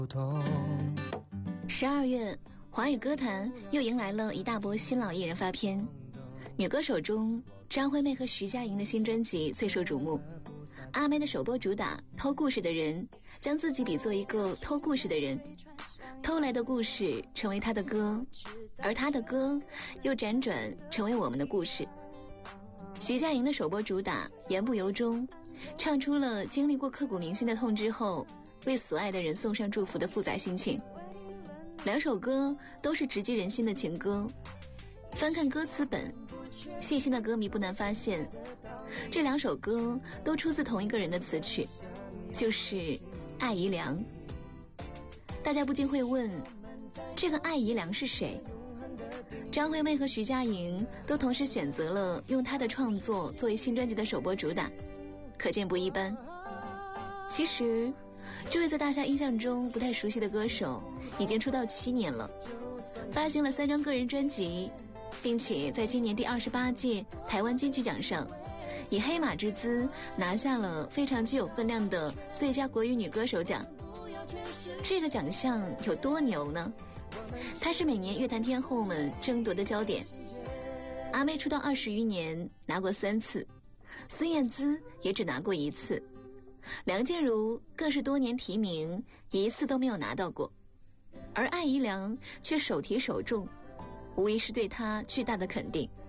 12月，华语歌坛又迎来了一大波新老艺人发片。女歌手中，张惠妹和徐佳莹的新专辑最受瞩目。阿妹的首播主打《偷故事的人》将自己比作一个偷故事的人，偷来的故事成为她的歌，而她的歌又辗转成为我们的故事。徐佳莹的首播主打《言不由衷》，唱出了经历过刻骨铭心的痛之后，为所爱的人送上祝福的复杂心情。两首歌都是直击人心的情歌，翻看歌词本，细心的歌迷不难发现，这两首歌都出自同一个人的词曲，就是艾怡良。大家不禁会问，这个艾怡良是谁？张惠妹和徐佳莹都同时选择了用她的创作作为新专辑的首播主打，可见不一般。其实这位在大家印象中不太熟悉的歌手已经出道7年了，发行了3张个人专辑，并且在今年第28届台湾金曲奖上以黑马之姿拿下了非常具有分量的最佳国语女歌手奖。这个奖项有多牛呢？它是每年乐坛天后们争夺的焦点。阿妹出道20余年，拿过3次，孙燕姿也只拿过1次，梁静茹更是多年提名1次都没有拿到过，而艾怡良却首提首中，无疑是对她巨大的肯定。